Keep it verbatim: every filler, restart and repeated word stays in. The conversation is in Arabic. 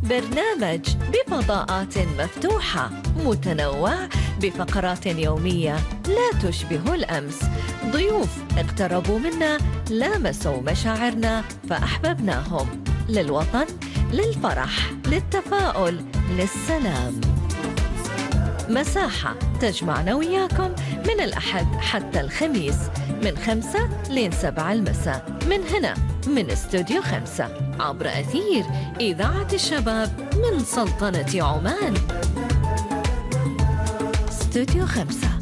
برنامج بفضاءات مفتوحة متنوع بفقرات يومية لا تشبه الأمس. ضيوف اقتربوا منا، لامسوا مشاعرنا فأحببناهم. للوطن، للفرح، للتفاؤل، للسلام. مساحة تجمعنا وياكم من الأحد حتى الخميس من خمسة لين سبعة المساء، من هنا من استوديو خمسة عبر أثير إذاعة الشباب من سلطنة عمان. استوديو خمسة.